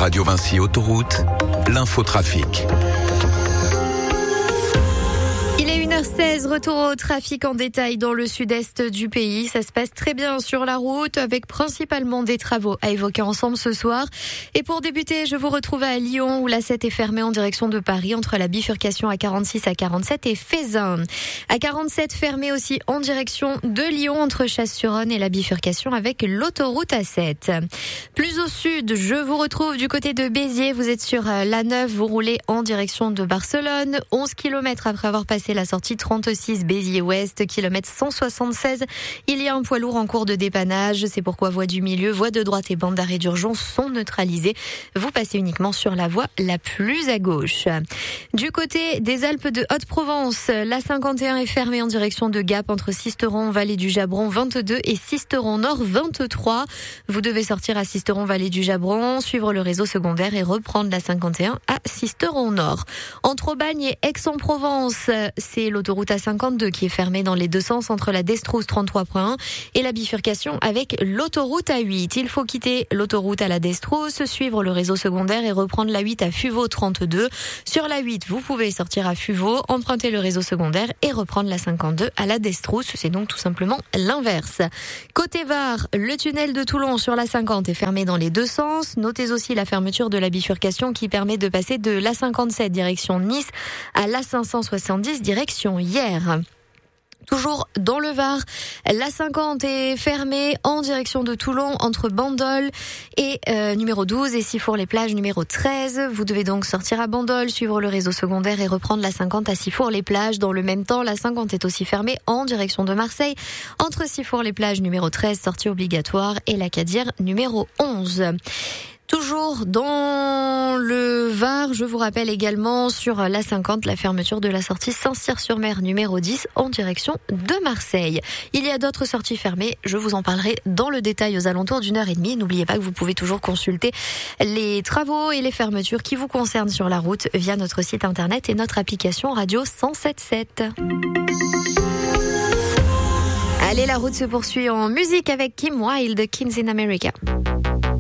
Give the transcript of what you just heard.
Radio Vinci Autoroute, l'infotrafic. Il est 1h16, retour au trafic en détail dans le sud-est du pays. Ça se passe très bien sur la route avec principalement des travaux à évoquer ensemble ce soir. Et pour débuter, je vous retrouve à Lyon où l'A7 est fermée en direction de Paris entre la bifurcation A46 à 47 et Fézin. A47 fermée aussi en direction de Lyon entre Chasse-sur-Rhône et la bifurcation avec l'autoroute A7. Plus au sud, je vous retrouve du côté de Béziers. Vous êtes sur l'A9, vous roulez en direction de Barcelone. 11 km après avoir passé la sortie 36 Béziers-Ouest, kilomètre 176. Il y a un poids lourd en cours de dépannage. C'est pourquoi voie du milieu, voie de droite et bande d'arrêt d'urgence sont neutralisées. Vous passez uniquement sur la voie la plus à gauche. Du côté des Alpes de Haute-Provence, la 51 est fermée en direction de Gap entre Sisteron, Vallée du Jabron 22 et Sisteron Nord 23. Vous devez sortir à Sisteron, Vallée du Jabron, suivre le réseau secondaire et reprendre la 51 à Sisteron Nord. Entre Aubagne et Aix-en-Provence, c'est l'autoroute A52 qui est fermée dans les deux sens entre la Destrousse 33.1 et la bifurcation avec l'autoroute A8. Il faut quitter l'autoroute à la Destrousse, suivre le réseau secondaire et reprendre la 8 à Fuveau 32. Sur la 8, vous pouvez sortir à Fuveau, emprunter le réseau secondaire et reprendre la 52 à la Destrousse. C'est donc tout simplement l'inverse. Côté Var, le tunnel de Toulon sur la 50 est fermé dans les deux sens. Notez aussi la fermeture de la bifurcation qui permet de passer de la 57 direction Nice à la 570 direction Hyères. Toujours dans le Var, la 50 est fermée en direction de Toulon entre Bandol et numéro 12 et Sifour-les-Plages numéro 13. Vous devez donc sortir à Bandol, suivre le réseau secondaire et reprendre la 50 à Sifour-les-Plages. Dans le même temps, la 50 est aussi fermée en direction de Marseille entre Sifour-les-Plages numéro 13, sortie obligatoire, et la Cadière numéro 11. Toujours dans le Var, je vous rappelle également sur la 50, la fermeture de la sortie Saint-Cyr-sur-Mer numéro 10 en direction de Marseille. Il y a d'autres sorties fermées, je vous en parlerai dans le détail aux alentours d'1h30. N'oubliez pas que vous pouvez toujours consulter les travaux et les fermetures qui vous concernent sur la route via notre site internet et notre application Radio 107.7. Allez, la route se poursuit en musique avec Kim Wilde, Kings in America.